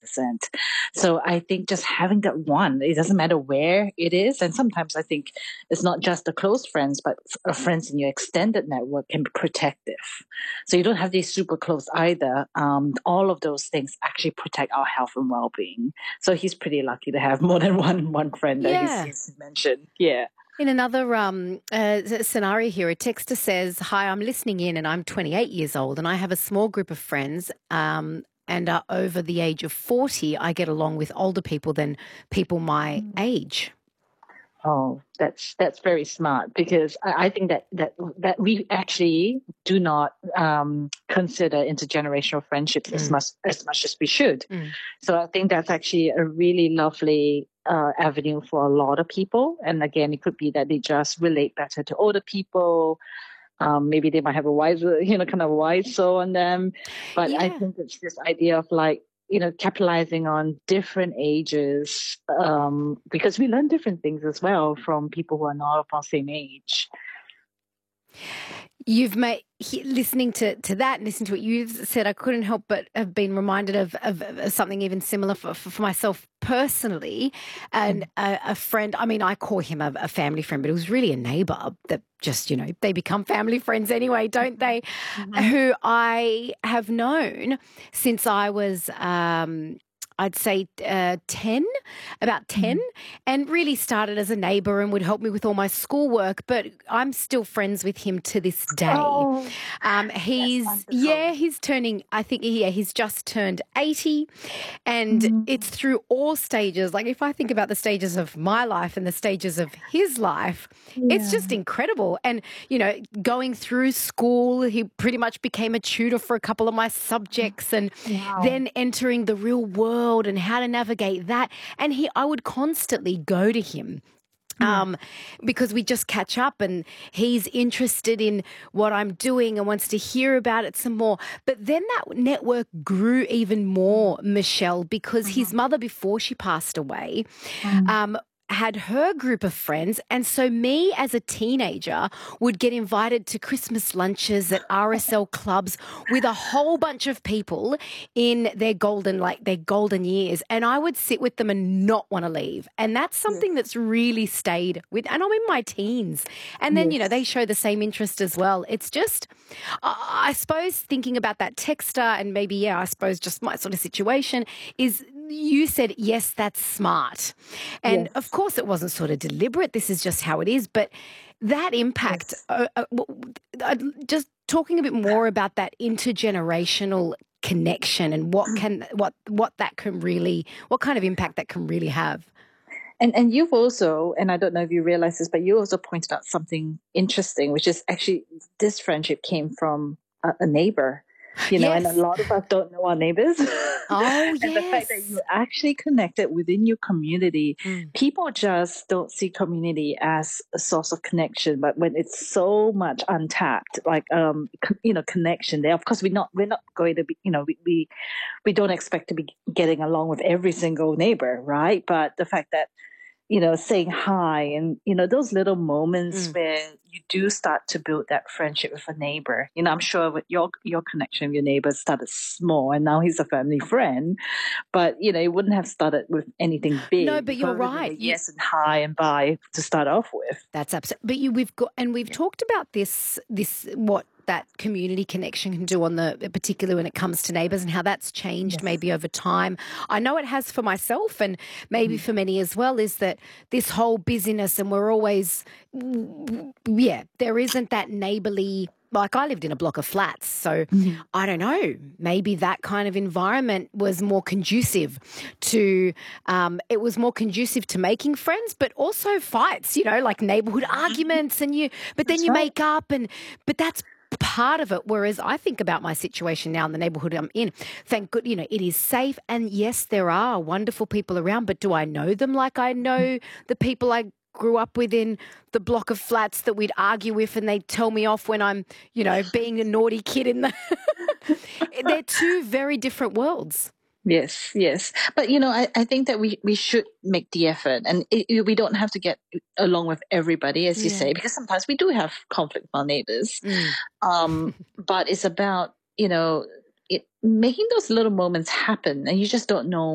100%. So I think just having that one, it doesn't matter where it is. And sometimes I think it's not just the close friends, but friends in your extended network can be protective. So you don't have these super close either. All of those things actually protect our health and well-being. So he's pretty lucky to have more than one friend that Yeah. he's mentioned. Yeah. In another scenario here, a texter says, "Hi, I'm listening in and I'm 28 years old and I have a small group of friends and are over the age of 40. I get along with older people than people my age." Oh, that's very smart because I think that we actually do not consider intergenerational friendships as much as we should. Mm. So I think that's actually a really lovely avenue for a lot of people. And again, it could be that they just relate better to older people. Maybe they might have a wiser, kind of wise soul on them. But I Yeah. think it's this idea of like, capitalizing on different ages, because we learn different things as well from people who are not of our same age. You've made listening to that and listening to what you've said, I couldn't help but have been reminded of something even similar for myself personally. And a friend, I mean, I call him a family friend, but it was really a neighbour that just, they become family friends anyway, don't they? Who I have known since I was I'd say 10, about 10, and really started as a neighbour and would help me with all my schoolwork. But I'm still friends with him to this day. Oh, He's turning, I think, he's just turned 80. And it's through all stages. Like if I think about the stages of my life and the stages of his life, it's just incredible. And, going through school, he pretty much became a tutor for a couple of my subjects and then entering the real world and how to navigate that. And I would constantly go to him because we just catch up and he's interested in what I'm doing and wants to hear about it some more. But then that network grew even more, Michelle, because his mother, before she passed away, had her group of friends. And so me as a teenager would get invited to Christmas lunches at RSL clubs with a whole bunch of people in their golden years. And I would sit with them and not want to leave. And that's something that's really stayed with, and I'm in my teens. And then, they show the same interest as well. It's just, I suppose thinking about that texter and maybe, I suppose just my sort of situation is, you said, yes, that's smart. And of course it wasn't sort of deliberate. This is just how it is. But that impact, just talking a bit more about that intergenerational connection and what kind of impact that can really have. And you've also, and I don't know if you realize this, but you also pointed out something interesting, which is actually this friendship came from a neighbor. And a lot of us don't know our neighbors. Oh, and the fact that you actually connected within your community, people just don't see community as a source of connection. But when it's so much untapped, like connection there, of course we're not going to be, we don't expect to be getting along with every single neighbor, right? But the fact that saying hi and, those little moments where you do start to build that friendship with a neighbor. I'm sure with your connection with your neighbor started small and now he's a family friend, but, it wouldn't have started with anything big. No, but you're right. Yes and hi and bye to start off with. That's absolutely. But we've talked about this what that community connection can do particularly when it comes to neighbours and how that's changed maybe over time. I know it has for myself and maybe for many as well, is that this whole busyness and we're always, there isn't that neighbourly. Like I lived in a block of flats, so I don't know, maybe that kind of environment was more conducive to, making friends, but also fights, like neighbourhood arguments and then you make up but that's part of it. Whereas I think about my situation now in the neighbourhood I'm in, thank God, it is safe. And yes, there are wonderful people around, but do I know them like I know the people I grew up with in the block of flats that we'd argue with and they'd tell me off when I'm, being a naughty kid in the... They're two very different worlds. Yes. But, I think that we should make the effort and we don't have to get along with everybody, as you say, because sometimes we do have conflict with our neighbors. But it's about, making those little moments happen and you just don't know